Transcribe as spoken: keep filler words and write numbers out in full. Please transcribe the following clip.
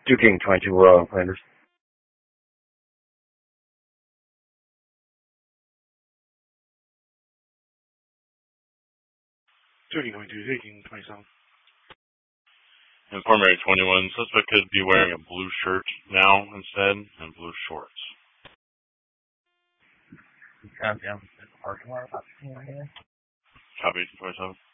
two King twenty-two, uh, Flanders. two King twenty-two, two King twenty-seven. Informer twenty-one, suspect could be wearing a blue shirt now instead, and blue shorts. Copy, I'm parking lot. Copy, twenty-seven.